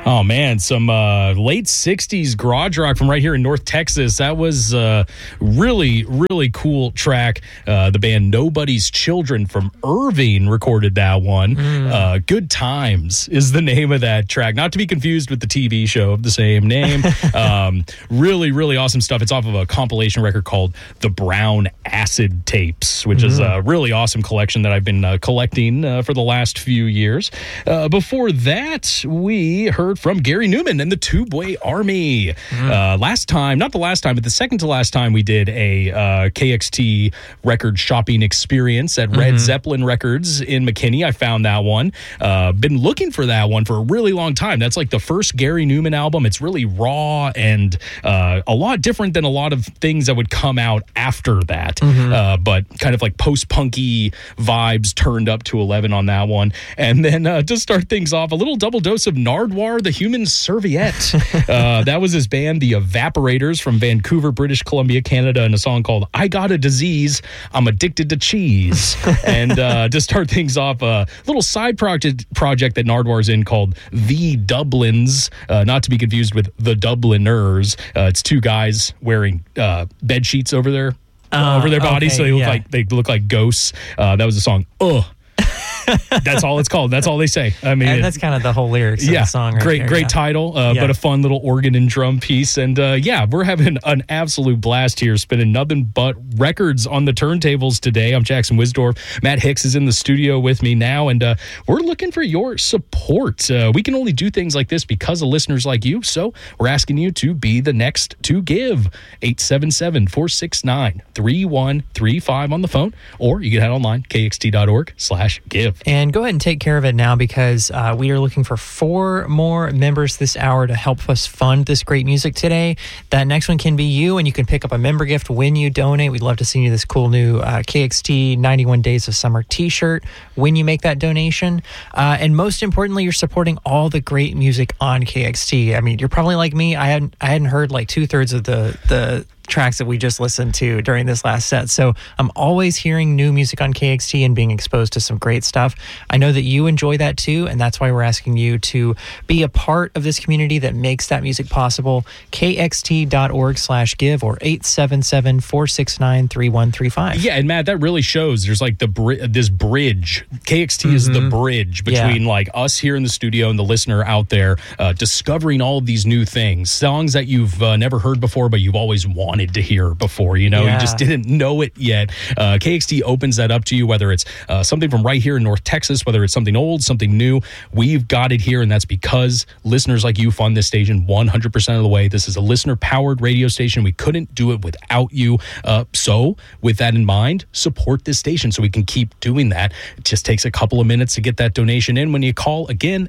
Oh, man, some late 60s garage rock from right here in North Texas. That was a really, really cool track. The band Nobody's Children from Irving recorded that one. Good Times is the name of that track. Not to be confused with the TV show of the same name. Really, really awesome stuff. It's off of a compilation record called The Brown Acid Tapes, which is a really awesome collection that I've been collecting for the last few years. Before that, we heard from Gary Newman and the Tubeway Army. Last time, not the last time, but the second to last time we did a KXT record shopping experience at Red Zeppelin Records in McKinney. I found that one. Been looking for that one for a really long time. That's like the first Gary Newman album. It's really raw and a lot different than a lot of things that would come out after that. But kind of like post-punky vibes turned up to 11 on that one. And then to start things off, a little double dose of Nardwuar, the Human Serviette. That was his band, the Evaporators, from Vancouver, British Columbia, Canada, and a song called I Got a Disease, I'm Addicted to Cheese. And to start things off, a little side project that Nardwuar's in called The Dublins, not to be confused with The Dubliners. It's two guys wearing bed sheets over their body, so they look like ghosts. That was the song, Ugh. That's all it's called. That's all they say. I mean, and that's kind of the whole lyrics of the song. Great title, but a fun little organ and drum piece. And we're having an absolute blast here, spinning nothing but records on the turntables today. I'm Jackson Wisdorf. Matt Hicks is in the studio with me now, and we're looking for your support. We can only do things like this because of listeners like you, so we're asking you to be the next to give. 877-469-3135 on the phone, or you can head online, kxt.org/give. And go ahead and take care of it now, because we are looking for 4 more members this hour to help us fund this great music today. That next one can be you, and you can pick up a member gift when you donate. We'd love to send you this cool new KXT 91 Days of Summer t-shirt when you make that donation. And most importantly, you're supporting all the great music on KXT. I mean, you're probably like me. I hadn't heard like 2/3 of the tracks that we just listened to during this last set. So I'm always hearing new music on KXT and being exposed to some great stuff. I know that you enjoy that too, and that's why we're asking you to be a part of this community that makes that music possible. kxt.org/give or 877-469-3135. Yeah, and Matt, that really shows there's like this bridge. KXT is the bridge between like us here in the studio and the listener out there discovering all of these new things, songs that you've never heard before, but you've always wanted to hear before, you just didn't know it yet. KXT opens that up to you, whether it's something from right here in North Texas, whether it's something old, something new. We've got it here, and that's because listeners like you fund this station 100% of the way. This is a listener-powered radio station. We couldn't do it without you. So with that in mind, support this station so we can keep doing that. It just takes a couple of minutes to get that donation in when you call, again,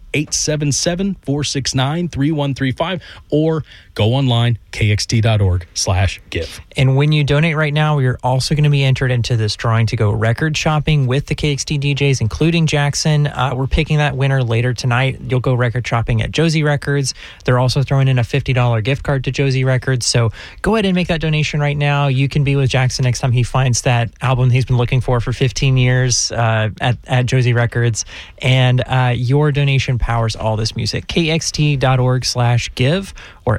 877-469-3135, or go online, kxt.org/give. And when you donate right now, you're also going to be entered into this drawing to go record shopping with the KXT DJs, including Jackson. We're picking that winner later tonight. You'll go record shopping at Josie Records. They're also throwing in a $50 gift card to Josie Records. So go ahead and make that donation right now. You can be with Jackson next time he finds that album he's been looking for 15 years at Josie Records. And your donation powers all this music. kxt.org/give or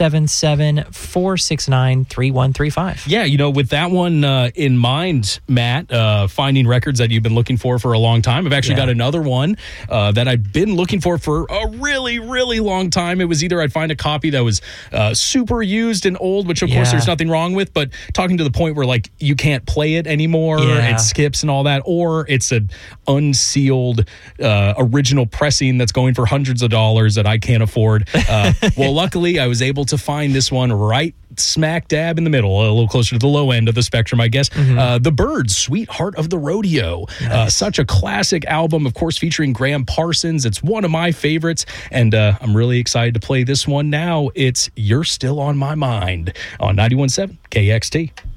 877-469-3135. Yeah, with that one in mind, Matt, finding records that you've been looking for a long time. I've actually got another one that I've been looking for a really, really long time. It was either I'd find a copy that was super used and old, which of course there's nothing wrong with, but talking to the point where like you can't play it anymore, it skips and all that, or it's an unsealed original pressing that's going for hundreds of dollars that I can't afford. Well, luckily I was able to find this one right smack dab in the middle, a little closer to the low end of the spectrum, I guess. The Byrds, Sweetheart of the Rodeo. Nice. Such a classic album, of course, featuring Graham Parsons. It's one of my favorites, and I'm really excited to play this one now. It's You're Still on My Mind on 91.7 KXT.